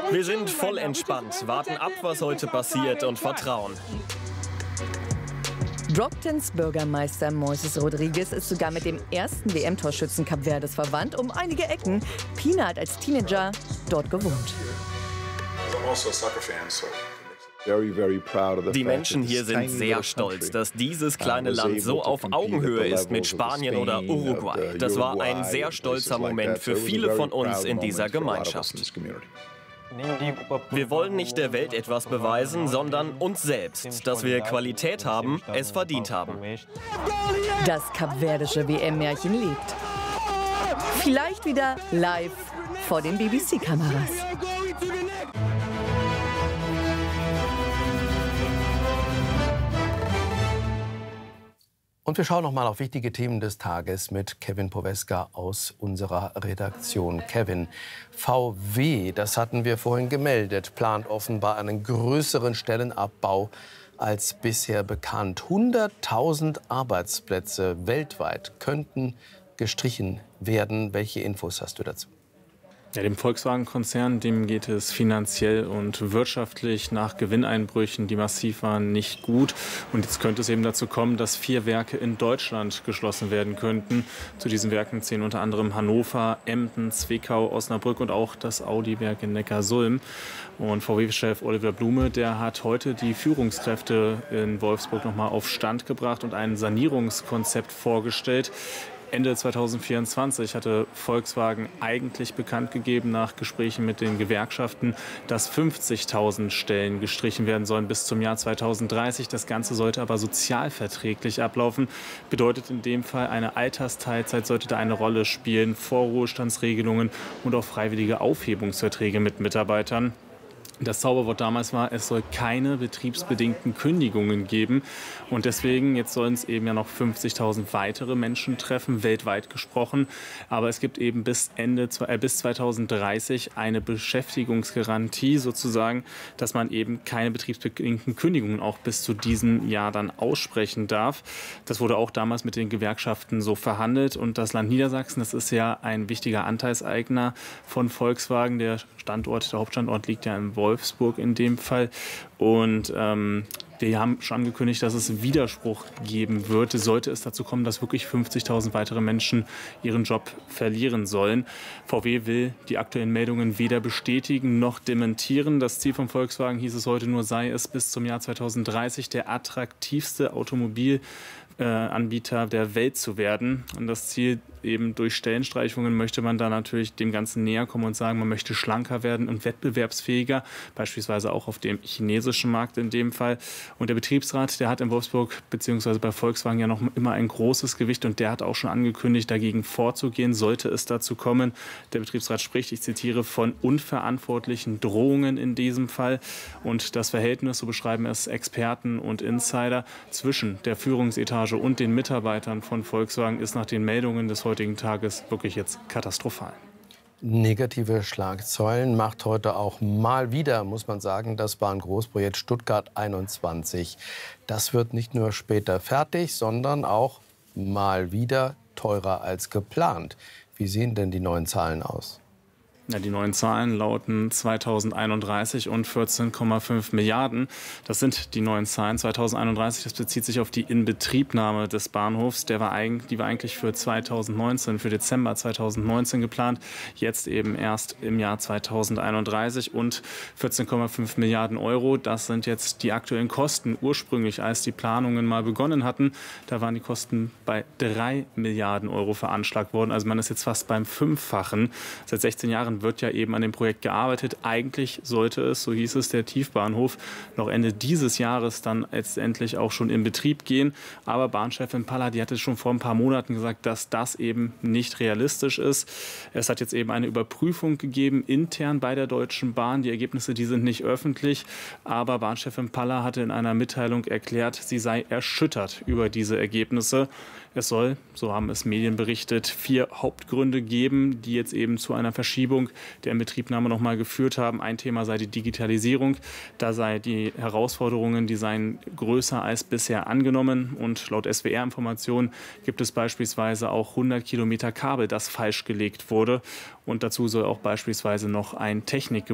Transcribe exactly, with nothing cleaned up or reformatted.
Wir sind voll entspannt, warten ab, was heute passiert und vertrauen. Broghtons Bürgermeister Moises Rodrigues ist sogar mit dem ersten W M-Torschützen Kap Verdes verwandt, um einige Ecken. Pina hat als Teenager dort gewohnt. Die Menschen hier sind sehr stolz, dass dieses kleine Land so auf Augenhöhe ist mit Spanien oder Uruguay. Das war ein sehr stolzer Moment für viele von uns in dieser Gemeinschaft. Wir wollen nicht der Welt etwas beweisen, sondern uns selbst, dass wir Qualität haben, es verdient haben. Das kapverdische W M-Märchen lebt. Vielleicht wieder live vor den B B C-Kameras. Und wir schauen noch mal auf wichtige Themen des Tages mit Kevin Poweska aus unserer Redaktion. Kevin, V W, das hatten wir vorhin gemeldet, plant offenbar einen größeren Stellenabbau als bisher bekannt. hunderttausend Arbeitsplätze weltweit könnten gestrichen werden. Welche Infos hast du dazu? Ja, dem Volkswagen-Konzern, dem geht es finanziell und wirtschaftlich nach Gewinneinbrüchen, die massiv waren, nicht gut. Und jetzt könnte es eben dazu kommen, dass vier Werke in Deutschland geschlossen werden könnten. Zu diesen Werken zählen unter anderem Hannover, Emden, Zwickau, Osnabrück und auch das Audi-Werk in Neckarsulm. Und V W-Chef Oliver Blume, der hat heute die Führungskräfte in Wolfsburg noch mal auf Stand gebracht und ein Sanierungskonzept vorgestellt. Ende zweitausendvierundzwanzig hatte Volkswagen eigentlich bekannt gegeben, nach Gesprächen mit den Gewerkschaften, dass fünfzigtausend Stellen gestrichen werden sollen bis zum Jahr zweitausenddreißig. Das Ganze sollte aber sozialverträglich ablaufen. Bedeutet in dem Fall, eine Altersteilzeit sollte da eine Rolle spielen, Vorruhestandsregelungen und auch freiwillige Aufhebungsverträge mit Mitarbeitern. Das Zauberwort damals war, es soll keine betriebsbedingten Kündigungen geben. Und deswegen, jetzt sollen es eben ja noch fünfzigtausend weitere Menschen treffen, weltweit gesprochen. Aber es gibt eben bis Ende, äh, bis zweitausenddreißig eine Beschäftigungsgarantie sozusagen, dass man eben keine betriebsbedingten Kündigungen auch bis zu diesem Jahr dann aussprechen darf. Das wurde auch damals mit den Gewerkschaften so verhandelt. Und das Land Niedersachsen, das ist ja ein wichtiger Anteilseigner von Volkswagen. Der Standort, der Hauptstandort liegt ja in Wolfsburg in dem Fall. Und ähm, wir haben schon angekündigt, dass es Widerspruch geben wird, sollte es dazu kommen, dass wirklich fünfzigtausend weitere Menschen ihren Job verlieren sollen. V W will die aktuellen Meldungen weder bestätigen noch dementieren. Das Ziel von Volkswagen, hieß es heute nur, sei es, bis zum Jahr zweitausenddreißig der attraktivste Automobilanbieter der Welt zu werden. Und das Ziel eben durch Stellenstreichungen möchte man da natürlich dem Ganzen näher kommen und sagen, man möchte schlanker werden und wettbewerbsfähiger, beispielsweise auch auf dem chinesischen Markt in dem Fall. Und der Betriebsrat, der hat in Wolfsburg bzw. bei Volkswagen ja noch immer ein großes Gewicht und der hat auch schon angekündigt, dagegen vorzugehen, sollte es dazu kommen. Der Betriebsrat spricht, ich zitiere, von unverantwortlichen Drohungen in diesem Fall. Und das Verhältnis, so beschreiben es Experten und Insider, zwischen der Führungsetage und den Mitarbeitern von Volkswagen ist nach den Meldungen des heutigen Tages wirklich jetzt katastrophal. Negative Schlagzeilen macht heute auch mal wieder, muss man sagen, das Bahngroßprojekt Stuttgart einundzwanzig. Das wird nicht nur später fertig, sondern auch mal wieder teurer als geplant. Wie sehen denn die neuen Zahlen aus? Ja, die neuen Zahlen lauten zweitausendeinunddreißig und vierzehn Komma fünf Milliarden. Das sind die neuen Zahlen. zweitausendeinunddreißig, das bezieht sich auf die Inbetriebnahme des Bahnhofs. Der war eigentlich, die war eigentlich für zweitausendneunzehn, für Dezember zweitausendneunzehn geplant. Jetzt eben erst im Jahr zweitausendeinunddreißig und vierzehn Komma fünf Milliarden Euro. Das sind jetzt die aktuellen Kosten. Ursprünglich, als die Planungen mal begonnen hatten, da waren die Kosten bei drei Milliarden Euro veranschlagt worden. Also man ist jetzt fast beim Fünffachen. Seit sechzehn Jahren wird ja eben an dem Projekt gearbeitet. Eigentlich sollte es, so hieß es, der Tiefbahnhof noch Ende dieses Jahres dann letztendlich auch schon in Betrieb gehen. Aber Bahnchefin Palla, die hatte schon vor ein paar Monaten gesagt, dass das eben nicht realistisch ist. Es hat jetzt eben eine Überprüfung gegeben, intern bei der Deutschen Bahn. Die Ergebnisse, die sind nicht öffentlich. Aber Bahnchefin Palla hatte in einer Mitteilung erklärt, sie sei erschüttert über diese Ergebnisse. Es soll, so haben es Medien berichtet, vier Hauptgründe geben, die jetzt eben zu einer Verschiebung der Inbetriebnahme noch mal geführt haben. Ein Thema sei die Digitalisierung. Da sei die Herausforderungen, die seien größer als bisher angenommen. Und laut S W R-Informationen gibt es beispielsweise auch hundert Kilometer Kabel, das falsch gelegt wurde. Und dazu soll auch beispielsweise noch ein Technikgebäude